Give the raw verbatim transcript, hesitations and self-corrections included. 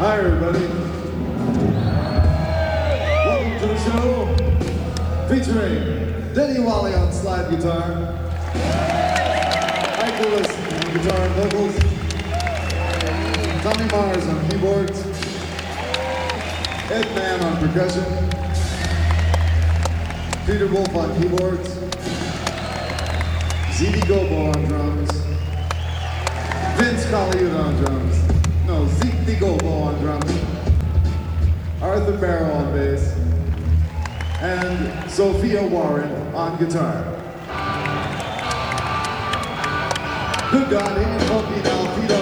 Hi everybody. Welcome to the show featuring Denny Wally on slide guitar, Ike Lewis on guitar and vocals, Tommy Mars on keyboards, Ed Mann on percussion, Peter Wolf on keyboards, Z D Gobo on drums, Vince Colaiuta on drums, no, Zeke D Gobo on drums, Arthur Barrow on bass, and Sophia Warren on guitar. Good God, ain't it funky now, feet up.